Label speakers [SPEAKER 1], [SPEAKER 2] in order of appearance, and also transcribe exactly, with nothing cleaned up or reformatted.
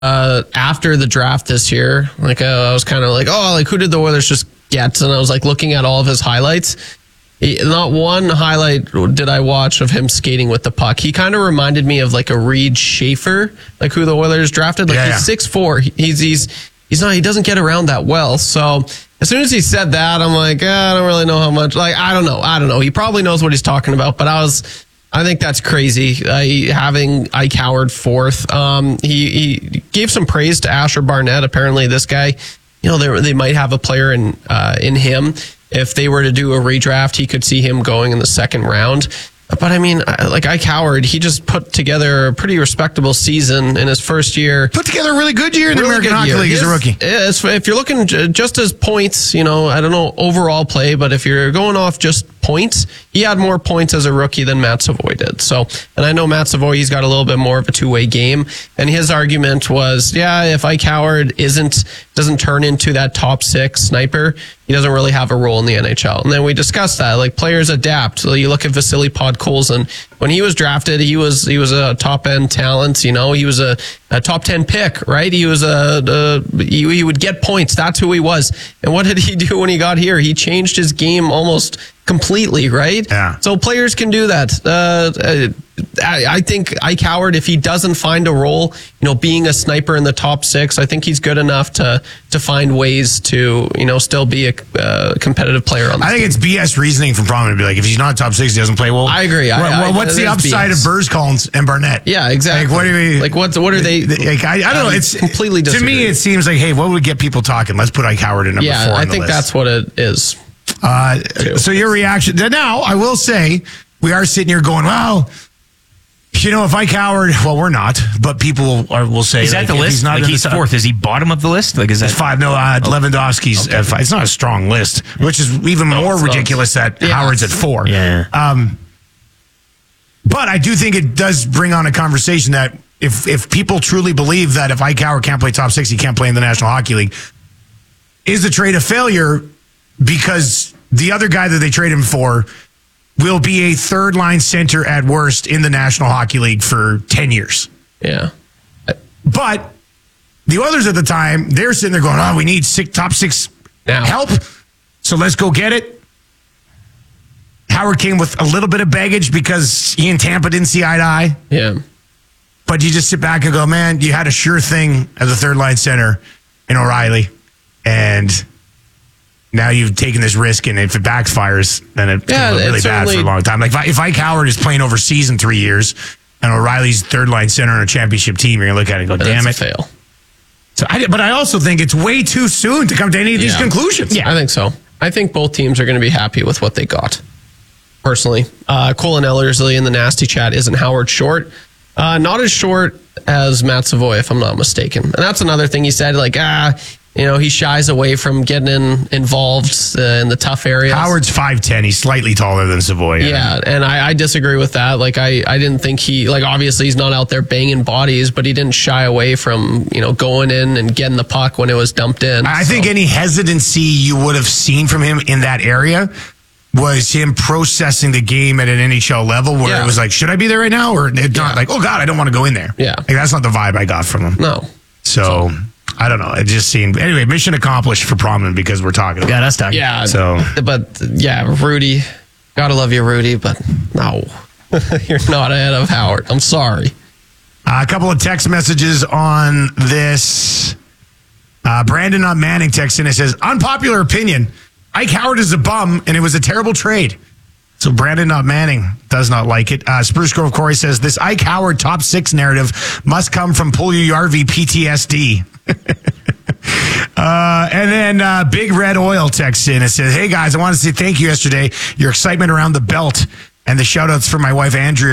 [SPEAKER 1] uh, after the draft this year. Like, uh, I was kind of like, oh, like who did the Oilers just get? And I was like looking at all of his highlights. He, not one highlight did I watch of him skating with the puck. He kind of reminded me of like a Reed Schaefer, like who the Oilers drafted. Like yeah, he's yeah. six foot four. He's he's he's not. He doesn't get around that well. So as soon as he said that, I'm like, eh, I don't really know how much. Like, I don't know. I don't know. He probably knows what he's talking about, but I was, I think that's crazy. Uh, having Ike Howard fourth. Um, he, he gave some praise to Asher Barnett. Apparently this guy, you know, they, they might have a player in, uh, in him. If they were to do a redraft, he could see him going in the second round. But I mean, like Ike Howard, he just put together a pretty respectable season in his first year.
[SPEAKER 2] Put together a really good year in really the American Hockey year. League as a rookie.
[SPEAKER 1] If you're looking just as points, you know, I don't know overall play, but if you're going off just points, he had more points as a rookie than Matt Savoy did. So, and I know Matt Savoy, he's got a little bit more of a two-way game. And his argument was, yeah, if Ike Howard isn't doesn't turn into that top six sniper, he doesn't really have a role in the N H L. And then we discussed that, like players adapt. So you look at Vasily Podkolzin. When he was drafted, he was he was a top end talent. You know, he was a, a top ten pick, right? He was a, a he, he would get points. That's who he was. And what did he do when he got here? He changed his game almost completely, right?
[SPEAKER 2] Yeah.
[SPEAKER 1] So players can do that. Uh, I, I think Ike Howard, if he doesn't find a role, you know, being a sniper in the top six, I think he's good enough to to find ways to, you know, still be a uh, competitive player on the
[SPEAKER 2] I think
[SPEAKER 1] team.
[SPEAKER 2] it's B S reasoning from Prominent to be like, if he's not top six, he doesn't play well.
[SPEAKER 1] I agree. I,
[SPEAKER 2] what,
[SPEAKER 1] I,
[SPEAKER 2] what's the upside
[SPEAKER 1] B S.
[SPEAKER 2] of Burscollins and Barnett?
[SPEAKER 1] Yeah, exactly.
[SPEAKER 2] Like, what do we,
[SPEAKER 1] like what, what are they?
[SPEAKER 2] Like, I, I don't know. It's
[SPEAKER 1] completely disagree.
[SPEAKER 2] To me, it seems like, hey, what would get people talking? Let's put Ike Howard in number
[SPEAKER 1] yeah,
[SPEAKER 2] four on
[SPEAKER 1] I
[SPEAKER 2] the
[SPEAKER 1] think
[SPEAKER 2] list.
[SPEAKER 1] that's what it is.
[SPEAKER 2] Uh, so your reaction now, I will say, we are sitting here going, well, you know, if Ike Howard, well, we're not, but people are, will say,
[SPEAKER 3] is that
[SPEAKER 2] like,
[SPEAKER 3] the list?
[SPEAKER 2] He's not
[SPEAKER 3] like he's
[SPEAKER 2] the,
[SPEAKER 3] fourth. Is he bottom of the list? Like, is that
[SPEAKER 2] it's five? No, uh, oh. Lewandowski's okay. at five. It's not a strong list, which is even no, more ridiculous not. that yeah. Howard's at four.
[SPEAKER 3] Yeah.
[SPEAKER 2] Um, but I do think it does bring on a conversation that if if people truly believe that if Ike Howard can't play top six, he can't play in the National Hockey League, is the trade a failure because the other guy that they trade him for will be a third line center at worst in the National Hockey League for ten years.
[SPEAKER 1] Yeah.
[SPEAKER 2] But the Oilers at the time, they're sitting there going, oh, we need six, top six now. help, so let's go get it. Howard came with a little bit of baggage because he and Tampa didn't see eye to eye.
[SPEAKER 1] Yeah.
[SPEAKER 2] But you just sit back and go, man, you had a sure thing as a third line center in O'Reilly, and now you've taken this risk, and if it backfires, then it's yeah, really bad for a long time. Like if Ike Howard is playing overseas in three years, and O'Reilly's third line center on a championship team, you're gonna look at it and go, "Damn it,
[SPEAKER 1] fail."
[SPEAKER 2] So, I, but I also think it's way too soon to come to any of these
[SPEAKER 1] yeah.
[SPEAKER 2] conclusions.
[SPEAKER 1] Yeah, I think so. I think both teams are going to be happy with what they got. Personally, uh, Colin Ellerslie in the nasty chat, isn't Howard short? Uh, not as short as Matt Savoy, if I'm not mistaken. And that's another thing he said, like, ah, you know, he shies away from getting in, involved uh, in the tough areas.
[SPEAKER 2] Howard's five ten. He's slightly taller than Savoy.
[SPEAKER 1] Yeah, yeah and I, I disagree with that. Like, I, I didn't think he, like, obviously he's not out there banging bodies, but he didn't shy away from, you know, going in and getting the puck when it was dumped in.
[SPEAKER 2] I
[SPEAKER 1] so.
[SPEAKER 2] think any hesitancy you would have seen from him in that area was him processing the game at an N H L level where yeah. it was like, should I be there right now? Or not yeah. like, oh, God, I don't want to go in there.
[SPEAKER 1] Yeah.
[SPEAKER 2] Like, that's not the vibe I got from him.
[SPEAKER 1] No.
[SPEAKER 2] So, so I don't know. It just seemed, anyway, mission accomplished for Prominent because we're talking about
[SPEAKER 3] Yeah, that's talking.
[SPEAKER 1] Yeah.
[SPEAKER 2] So,
[SPEAKER 1] but yeah, Rudy, gotta love you, Rudy, but no, you're not ahead of Howard. I'm sorry.
[SPEAKER 2] Uh, a couple of text messages on this. Uh, Brandon on Manning texts in and says, unpopular opinion. Ike Howard is a bum, and it was a terrible trade. So Brandon not Manning does not like it. Uh, Spruce Grove Corey says, this Ike Howard top six narrative must come from Puljujarvi P T S D. uh, and then uh, Big Red Oil texts in and says, hey, guys, I want to say thank you yesterday. Your excitement around the belt and the shout-outs for my wife, Andrea,